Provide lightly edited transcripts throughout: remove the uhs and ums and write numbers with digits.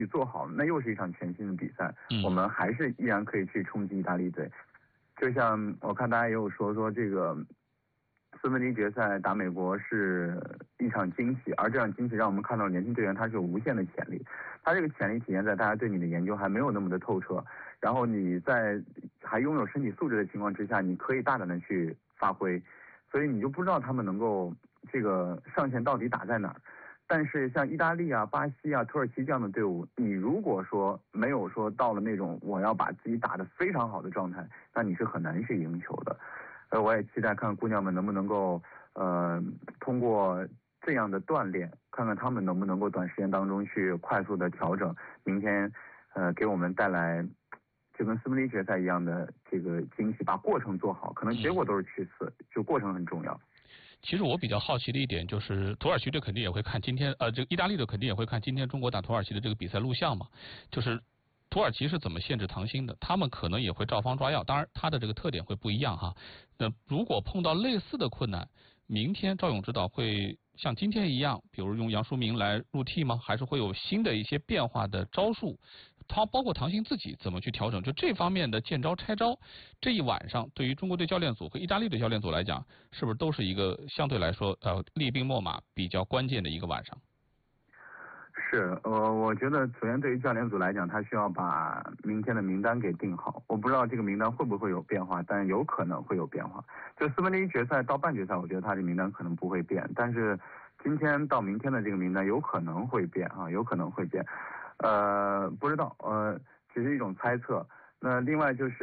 你做好，那又是一场全新的比赛，我们还是依然可以去冲击意大利队。就像我看大家也有说这个四分之一决赛打美国是一场惊喜，而这场惊喜让我们看到年轻队员他是有无限的潜力，他这个潜力体现在大家对你的研究还没有那么的透彻，然后你在还拥有身体素质的情况之下，你可以大胆的去发挥，所以你就不知道他们能够这个上限到底打在哪儿。但是像意大利啊、巴西啊、土耳其这样的队伍，你如果说没有说到了那种我要把自己打得非常好的状态，那你是很难去赢球的。我也期待看姑娘们能不能够通过这样的锻炼，看看他们能不能够短时间当中去快速的调整，明天给我们带来就跟四分之一决赛一样的这个惊喜，把过程做好，可能结果都是其次，就过程很重要。 其实我比较好奇的一点就是，土耳其队肯定也会看今天，这个意大利队肯定也会看今天中国打土耳其的这个比赛录像嘛。就是土耳其是怎么限制唐鑫的，他们可能也会照方抓药，当然他的这个特点会不一样哈。那如果碰到类似的困难，明天赵勇指导会像今天一样，比如用杨淑明来入替吗？还是会有新的一些变化的招数？他包括唐鑫自己怎么去调整，就这方面的见招拆招，这一晚上对于中国队教练组和意大利队教练组来讲，是不是都是一个相对来说厉兵秣马比较关键的一个晚上？ 是，我觉得首先对于教练组来讲，他需要把明天的名单给定好。我不知道这个名单会不会有变化，但有可能会有变化。就四分之一决赛到半决赛，我觉得他的名单可能不会变，但是今天到明天的这个名单有可能会变啊，有可能会变。不知道，只是一种猜测。那另外就是，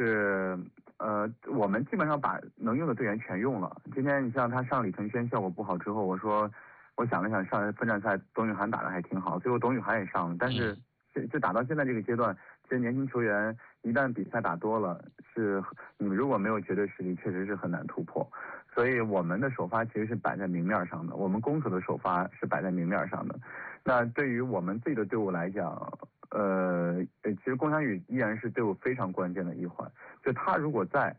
我们基本上把能用的队员全用了。今天你像他上李承轩效果不好之后，我想了想，上分站赛董宇涵打得还挺好，最后董宇涵也上了，但是就打到现在这个阶段，其实年轻球员一旦比赛打多了，你如果没有绝对实力，确实是很难突破。所以我们的首发其实是摆在明面上的，我们攻守的首发是摆在明面上的。那对于我们自己的队伍来讲，其实龚翔宇依然是队伍非常关键的一环。就他如果在，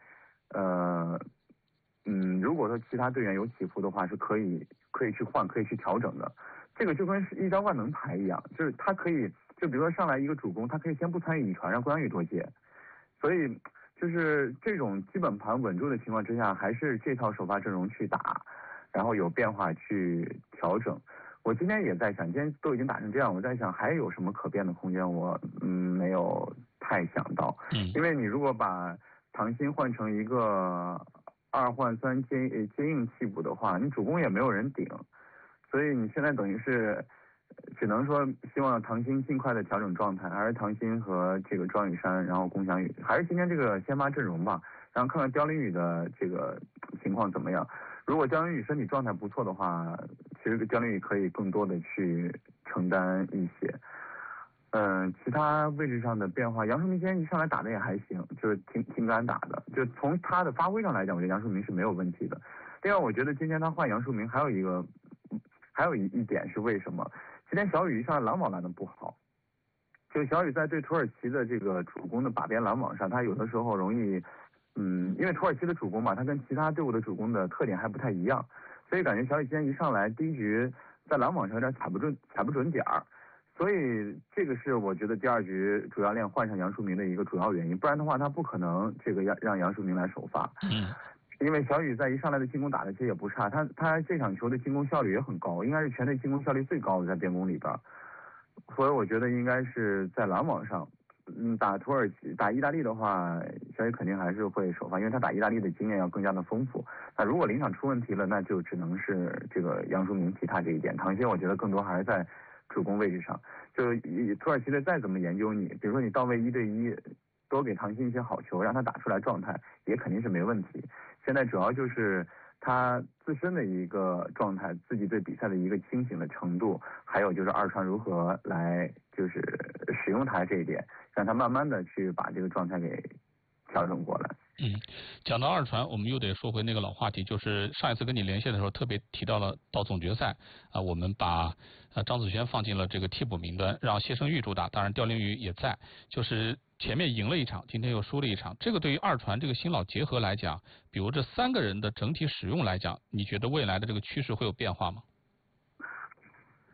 如果说其他队员有起伏的话，是可以去换，可以去调整的。这个就跟一张万能牌一样，就是他可以，就比如说上来一个主攻，他可以先不参与一传，让龚翔宇多接。所以就是这种基本盘稳住的情况之下，还是这套首发阵容去打，然后有变化去调整。我今天也在想，今天都已经打成这样，我在想还有什么可变的空间，我没有太想到。因为你如果把唐鑫换成一个2换3接应替补的话，你主攻也没有人顶，所以你现在等于是只能说希望唐鑫尽快的调整状态，还是唐鑫和这个庄宇珊，然后龚翔宇，还是今天这个先发阵容吧，然后看看刁琳宇的这个情况怎么样。如果刁琳宇身体状态不错的话，其实刁琳宇可以更多的去承担一些。其他位置上的变化，杨树明今天一上来打的也还行，就是挺敢打的。就从他的发挥上来讲，我觉得杨树明是没有问题的。另外，我觉得今天他换杨树明还有一点是为什么？今天小雨一上来拦网拦的不好，就小雨在对土耳其的这个主攻的把边拦网上，他有的时候容易，因为土耳其的主攻嘛，他跟其他队伍的主攻的特点还不太一样，所以感觉小雨今天一上来第一局在拦网上有点踩不准点儿。所以这个是我觉得第二局主教练换上杨树明的一个主要原因，不然的话他不可能这个让杨树明来首发。因为小雨在一上来的进攻打的其实也不差，他这场球的进攻效率也很高，应该是全队进攻效率最高的在边锋里边。所以我觉得应该是在拦网上，打土耳其打意大利的话，小雨肯定还是会首发，因为他打意大利的经验要更加的丰富。那如果临场出问题了，那就只能是这个杨树明替他这一点。唐鑫我觉得更多还是在主攻位置上，就土耳其队再怎么研究你，比如说你到位1对1，多给唐鑫一些好球，让他打出来状态，也肯定是没问题。现在主要就是他自身的一个状态，自己对比赛的一个清醒的程度，还有就是二传如何来就是使用他这一点，让他慢慢的去把这个状态给调整过来。 讲到二传，我们又得说回那个老话题，就是上一次跟你连线的时候特别提到了到总决赛我们把张子萱放进了这个替补名单，让谢胜玉主打，当然刁琳宇也在，就是前面赢了一场，今天又输了一场，这个对于二传这个新老结合来讲，比如这3个人的整体使用来讲，你觉得未来的这个趋势会有变化吗？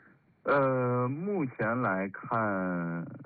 目前来看。